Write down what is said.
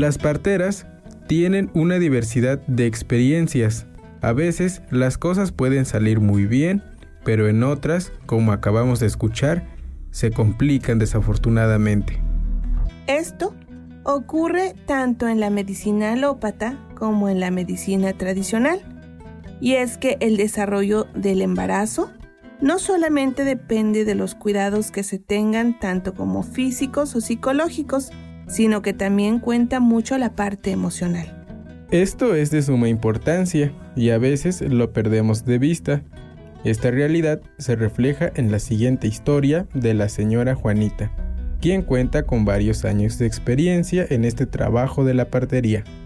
Las parteras tienen una diversidad de experiencias. A veces las cosas pueden salir muy bien, pero en otras, como acabamos de escuchar, se complican desafortunadamente. Esto ocurre tanto en la medicina alópata como en la medicina tradicional. Y es que el desarrollo del embarazo no solamente depende de los cuidados que se tengan tanto como físicos o psicológicos, sino que también cuenta mucho la parte emocional. Esto es de suma importancia y a veces lo perdemos de vista. Esta realidad se refleja en la siguiente historia de la señora Juanita, quien cuenta con varios años de experiencia en este trabajo de la partería.